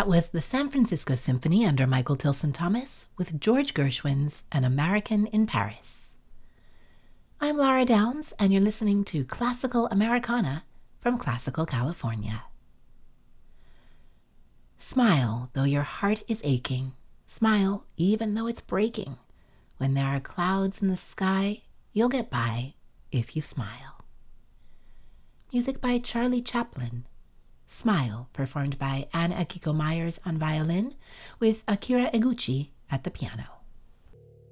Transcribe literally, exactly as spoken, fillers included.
was the San Francisco Symphony under Michael Tilson Thomas with George Gershwin's An American in Paris. I'm Laura Downs, and you're listening to Classical Americana from Classical California. Smile though your heart is aching. Smile even though it's breaking. When there are clouds in the sky, you'll get by if you smile. Music by Charlie Chaplin. Smile, performed by Anne Akiko Myers on violin with Akira Eguchi at the piano.